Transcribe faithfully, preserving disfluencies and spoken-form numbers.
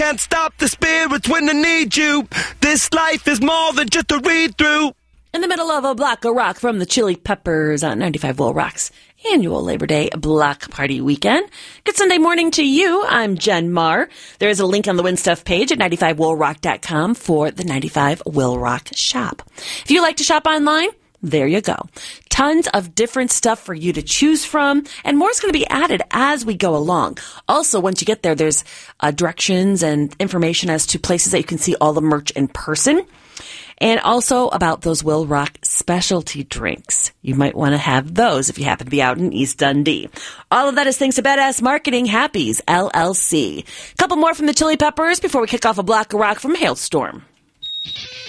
can't stop the spirits when they need you. This life is more than just a read-through. In the middle of a block of rock from the Chili Peppers on ninety-five Will Rock's annual Labor Day block party weekend. Good Sunday morning to you. I'm Jen Marr. There is a link on the Win Stuff page at ninety-five will rock dot com for the ninety-five Will Rock shop. If you like to shop online, there you go. Tons of different stuff for you to choose from, and more is going to be added as we go along. Also, once you get there, there's uh, directions and information as to places that you can see all the merch in person. And also about those Will Rock specialty drinks. You might want to have those if you happen to be out in East Dundee. All of that is thanks to Badass Marketing Happies, L L C. A couple more from the Chili Peppers before we kick off a block of rock from Hailstorm.